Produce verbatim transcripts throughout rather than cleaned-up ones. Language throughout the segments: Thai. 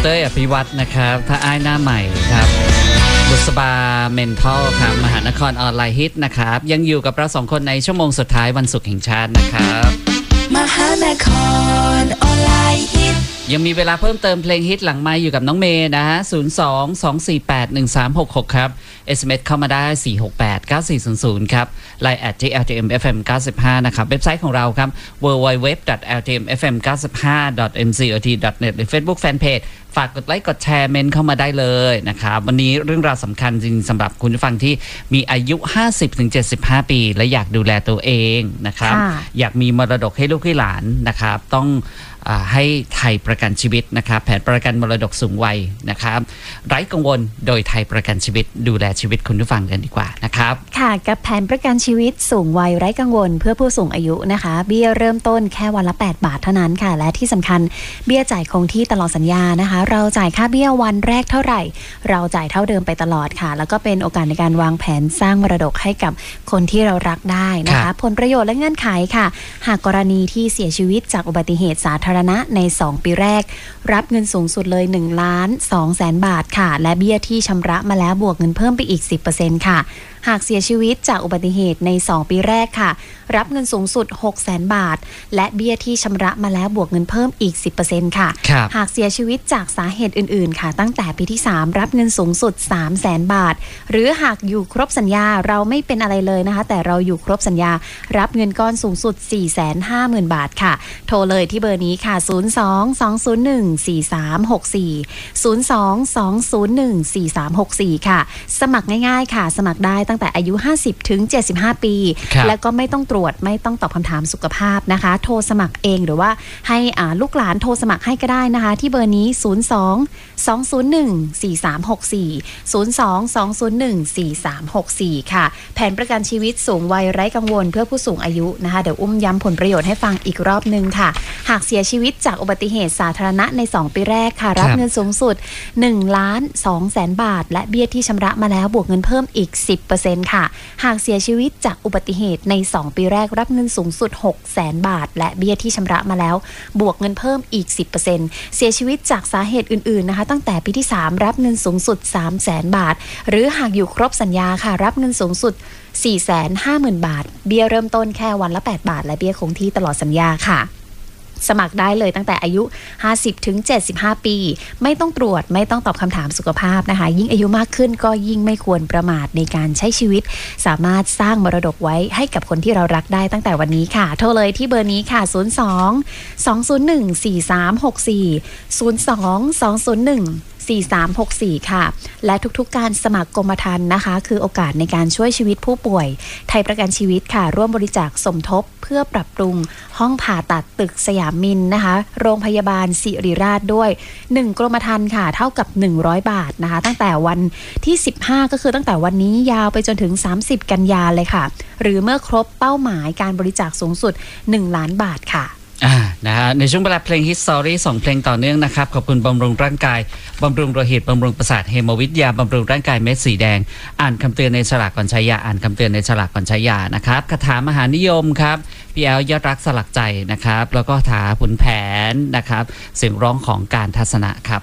เต้ยอภิวัฒน์นะครับถ้าอ้ายหน้าใหม่ครับบุษบาเมนทัลครับมหานครออนไลน์ฮิตนะครับยังอยู่กับเราสองคนในชั่วโมงสุดท้ายวันศุกร์แห่งชาตินะครับมหานครออนไลน์ฮิตยังมีเวลาเพิ่มเติมเพลงฮิตหลังไมค์อยู่กับน้องเมย์นะฮะศูนย์ สอง สอง สี่ แปด หนึ่ง สาม หก หกครับ เอส เอ็ม เอส เข้ามาได้สี่ หก แปด เก้า สี่ ศูนย์ ศูนย์ครับ ไลน์ แอท ที่ แอล ที เอ็ม เอฟ เอ็ม เก้าสิบห้านะครับเว็บไซต์ของเราครับ ดับเบิลยู ดับเบิลยู ดับเบิลยู ดอท แอล ที เอ็ม เอฟ เอ็ม เก้าสิบห้า ดอท เอ็ม ซี โอ ที ดอท เน็ต หรือ Facebook Fanpage ฝากกดไลค์กดแชร์เมนเข้ามาได้เลยนะครับวันนี้เรื่องราวสำคัญจริงสำหรับคุณผู้ฟังที่มีอายุ ห้าสิบถึงเจ็ดสิบห้า ปีและอยากดูแลตัวเองนะครับอยากมีมรดกให้ลูกให้หลานนะครับต้องให้ไทยประกันชีวิตนะครับแผนประกันมรดกสูงวัยนะครับไร้กังวลโดยไทยประกันชีวิตดูแลชีวิตคุณผู้ฟังกันดีกว่านะครับค่ะกับแผนประกันชีวิตสูงวัยไร้กังวลเพื่อผู้สูงอายุนะคะเบี้ยเริ่มต้นแค่วันละแปดบาทเท่านั้นค่ะและที่สำคัญเบี้ยจ่ายคงที่ตลอดสัญญานะคะเราจ่ายค่าเบี้ยวันแรกเท่าไหร่เราจ่ายเท่าเดิมไปตลอดค่ะแล้วก็เป็นโอกาสในการวางแผนสร้างมรดกให้กับคนที่เรารักได้นะคะผลประโยชน์และเงื่อนไขค่ะหากกรณีที่เสียชีวิตจากอุบัติเหตุสาธารณะในสองปีแรกรับเงินสูงสุดเลยหนึ่งล้านสองแสนบาทค่ะและเบี้ยที่ชำระมาแล้วบวกเงินเพิ่มไปอีก สิบเปอร์เซ็นต์ ค่ะหากเสียชีวิตจากอุบัติเหตุในสองปีแรกค่ะรับเงินสูงสุด หกแสนบาทและเบี้ยที่ชำระมาแล้วบวกเงินเพิ่มอีก สิบเปอร์เซ็นต์ ค่ะหากเสียชีวิตจากสาเหตุอื่นๆค่ะตั้งแต่ปีที่สามรับเงินสูงสุด สามแสนบาทหรือหากอยู่ครบสัญญาเราไม่เป็นอะไรเลยนะคะแต่เราอยู่ครบสัญญารับเงินก้อนสูงสุด สี่แสนห้าหมื่น บาทค่ะโทรเลยที่เบอร์นี้ค่ะศูนย์ สอง สอง ศูนย์ หนึ่ง สี่ สาม หก สี่ ศูนย์ สอง สอง ศูนย์ หนึ่ง สี่ สาม หก สี่ค่ะสมัครง่ายๆค่ะสมัครได้ตั้งแต่อายุห้าสิบถึงเจ็ดสิบห้าปีแล้วก็ไม่ต้องตรวจไม่ต้องตอบคำถามสุขภาพนะคะโทรสมัครเองหรือว่าให้ลูกหลานโทรสมัครให้ก็ได้นะคะที่เบอร์นี้ศูนย์ สอง สอง ศูนย์ หนึ่ง สี่ สาม หก สี่ ศูนย์ สอง สอง ศูนย์ หนึ่ง สี่ สาม หก สี่ค่ะแผนประกันชีวิตสูงวัยไร้กังวลเพื่อผู้สูงอายุนะคะเดี๋ยวอุ้มย้ำผลประโยชน์ให้ฟังอีกรอบนึงค่ะหากเสียชีวิตจากอุบัติเหตุสาธารณะในสองปีแรกค่ะรับเงินสูงสุดหนึ่งล้านสองแสนบาทและเบี้ยที่ชำระมาแล้วบวกเงินเพิ่มอีก สิบเปอร์เซ็นต์ ค่ะหากเสียชีวิตจากอุบัติเหตุในสองปีแรกรับเงินสูงสุด หกแสนบาทและเบี้ยที่ชำระมาแล้วบวกเงินเพิ่มอีก สิบเปอร์เซ็นต์ เสียชีวิตจากสาเหตุอื่นๆนะคะตั้งแต่ปีที่สามรับเงินสูงสุด สามแสนบาทหรือหากอยู่ครบสัญญาค่ะรับเงินสูงสุด สี่แสนห้าหมื่น บาทเบี้ยเริ่มต้นแค่วันละแปดบาทและเบี้ยคงที่ตลอดสัญญาค่ะสมัครได้เลยตั้งแต่อายุห้าสิบถึงเจ็ดสิบห้าปีไม่ต้องตรวจไม่ต้องตอบคำถามสุขภาพนะคะยิ่งอายุมากขึ้นก็ยิ่งไม่ควรประมาทในการใช้ชีวิตสามารถสร้างมรดกไว้ให้กับคนที่เรารักได้ตั้งแต่วันนี้ค่ะโทรเลยที่เบอร์นี้ค่ะศูนย์ สอง สอง ศูนย์ หนึ่ง สี่ สาม หก สี่ ศูนย์ สอง สอง ศูนย์ หนึ่ง สี่ สาม หก สี่ค่ะและทุกๆการสมัครกรมธรรม์นะคะคือโอกาสในการช่วยชีวิตผู้ป่วยไทยประกันชีวิตค่ะร่วมบริจาคสมทบเพื่อปรับปรุงห้องผ่าตัดตึกสยามมินนะคะโรงพยาบาลศิริราชด้วยหนึ่งกรมธรรม์ค่ะเท่ากับหนึ่งร้อยบาทนะคะตั้งแต่วันที่สิบห้าก็คือตั้งแต่วันนี้ยาวไปจนถึงสามสิบกันยายนเลยค่ะหรือเมื่อครบเป้าหมายการบริจาคสูงสุดหนึ่งล้านบาทค่ะอ่านะฮะในช่วงเวลาเพลงฮิตสตอรี่สองเพลงต่อเนื่องนะครับขอบคุณบำรุงร่างกายบำรุงโลหิตบำรุงประสาทเฮโมวิทยาบำรุงร่างกายเม็ดสีแดงอ่านคำเตือนในฉลากก่อนใช้ยาอ่านคำเตือนในฉลากก่อนใช้ยานะครับคาถามหานิยมครับพี่แอลยอดรักสลักใจนะครับแล้วก็ถาขุนแผนนะครับเสียงร้องของการทัศนะครับ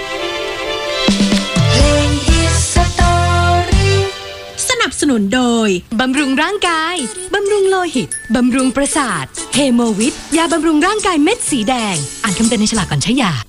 สนับสนุนโดยบำรุงร่างกายบำรุงโลหิตบำรุงประสาทเฮโมวิทยาบำรุงร่างกายเม็ดสีแดงอ่านคำเตือนในฉลากก่อนใช้ยา